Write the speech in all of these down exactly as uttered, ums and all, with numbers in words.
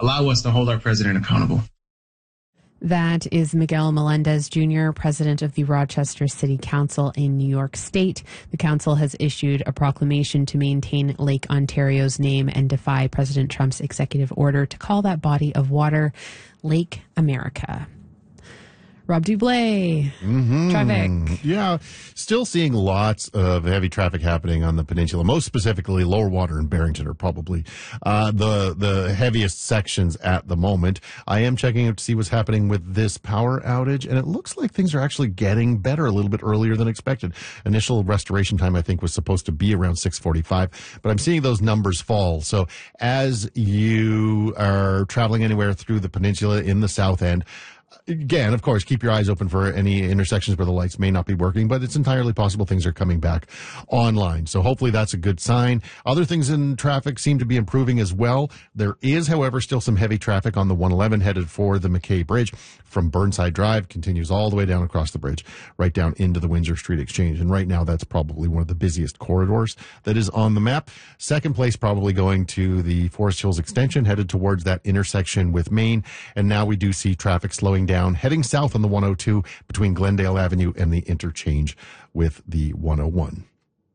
allow us to hold our president accountable. That is Miguel Melendez Junior, president of the Rochester City Council in New York State. The council has issued a proclamation to maintain Lake Ontario's name and defy President Trump's executive order to call that body of water Lake America. Rob Dublé, mm-hmm. traffic. Yeah, still seeing lots of heavy traffic happening on the peninsula. Most specifically, Lower Water and Barrington are probably uh, the the heaviest sections at the moment. I am checking out to see what's happening with this power outage, and it looks like things are actually getting better a little bit earlier than expected. Initial restoration time, I think, was supposed to be around six forty-five, but I'm seeing those numbers fall. So as you are traveling anywhere through the peninsula in the south end, again, of course, keep your eyes open for any intersections where the lights may not be working, but it's entirely possible things are coming back online. So hopefully that's a good sign. Other things in traffic seem to be improving as well. There is, however, still some heavy traffic on the one eleven headed for the McKay Bridge from Burnside Drive, continues all the way down across the bridge, right down into the Windsor Street Exchange. And right now, that's probably one of the busiest corridors that is on the map. Second place, probably going to the Forest Hills Extension, headed towards that intersection with Maine. And now we do see traffic slowing down, heading south on the one oh two between Glendale Avenue and the interchange with the one oh one.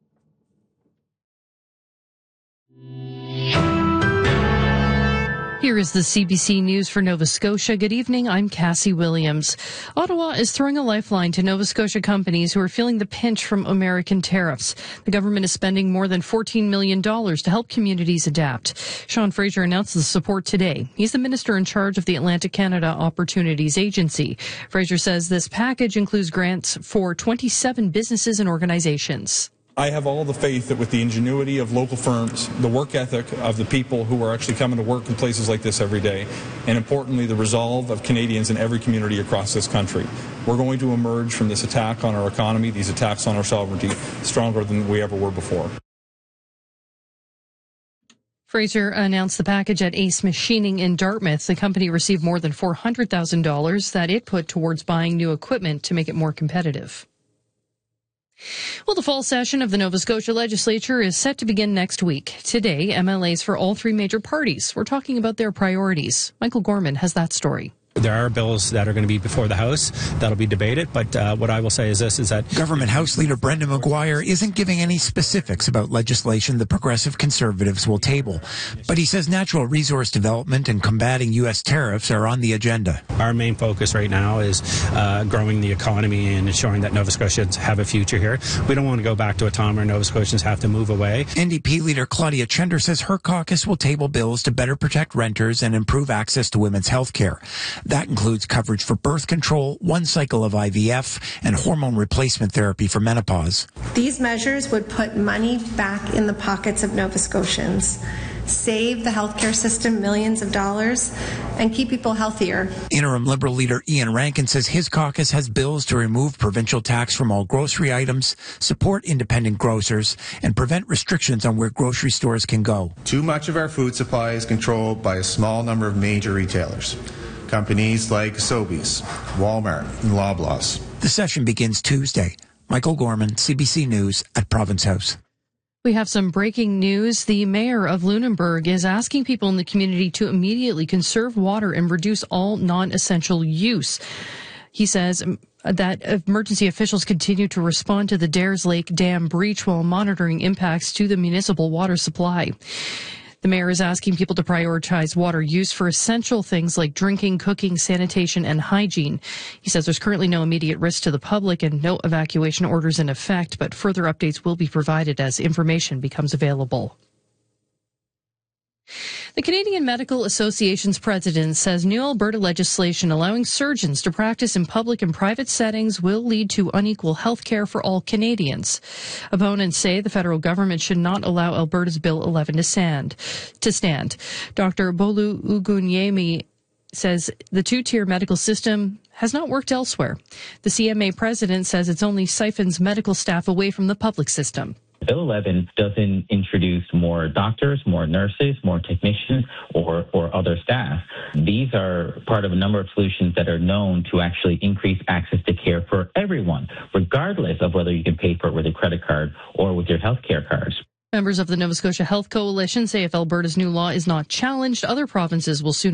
Here is the C B C News for Nova Scotia. Good evening, I'm Cassie Williams. Ottawa is throwing a lifeline to Nova Scotia companies who are feeling the pinch from American tariffs. The government is spending more than fourteen million dollars to help communities adapt. Sean Fraser announced the support today. He's the minister in charge of the Atlantic Canada Opportunities Agency. Fraser says this package includes grants for twenty-seven businesses and organizations. I have all the faith that with the ingenuity of local firms, the work ethic of the people who are actually coming to work in places like this every day, and importantly, the resolve of Canadians in every community across this country, we're going to emerge from this attack on our economy, these attacks on our sovereignty, stronger than we ever were before. Fraser announced the package at Ace Machining in Dartmouth. The company received more than four hundred thousand dollars that it put towards buying new equipment to make it more competitive. Well, the fall session of the Nova Scotia Legislature is set to begin next week. Today, M L As for all three major parties were talking about their priorities. Michael Gorman has that story. There are bills that are going to be before the House that'll be debated, but uh, what I will say is this, is that Government House Leader Brendan Maguire isn't giving any specifics about legislation the Progressive Conservatives will table, but he says natural resource development and combating U S tariffs are on the agenda. Our main focus right now is uh, growing the economy and ensuring that Nova Scotians have a future here. We don't want to go back to a time where Nova Scotians have to move away. N D P leader Claudia Chender says her caucus will table bills to better protect renters and improve access to women's health care. That includes coverage for birth control, one cycle of I V F, and hormone replacement therapy for menopause. These measures would put money back in the pockets of Nova Scotians, save the healthcare system millions of dollars, and keep people healthier. Interim Liberal leader Ian Rankin says his caucus has bills to remove provincial tax from all grocery items, support independent grocers, and prevent restrictions on where grocery stores can go. Too much of our food supply is controlled by a small number of major retailers. Companies like Sobeys, Walmart, and Loblaws. The session begins Tuesday. Michael Gorman, C B C News at Province House. We have some breaking news. The mayor of Lunenburg is asking people in the community to immediately conserve water and reduce all non-essential use. He says that emergency officials continue to respond to the Dares Lake Dam breach while monitoring impacts to the municipal water supply. The mayor is asking people to prioritize water use for essential things like drinking, cooking, sanitation, and hygiene. He says there's currently no immediate risk to the public and no evacuation orders in effect, but further updates will be provided as information becomes available. The Canadian Medical Association's president says new Alberta legislation allowing surgeons to practice in public and private settings will lead to unequal health care for all Canadians. Opponents say the federal government should not allow Alberta's Bill eleven to stand. To stand. Doctor Bolu Ugunyemi says the two-tier medical system has not worked elsewhere. The C M A president says it's only siphons medical staff away from the public system. Bill eleven doesn't introduce more doctors, more nurses, more technicians, or, or other staff. These are part of a number of solutions that are known to actually increase access to care for everyone, regardless of whether you can pay for it with a credit card or with your health care cards. Members of the Nova Scotia Health Coalition say if Alberta's new law is not challenged, other provinces will soon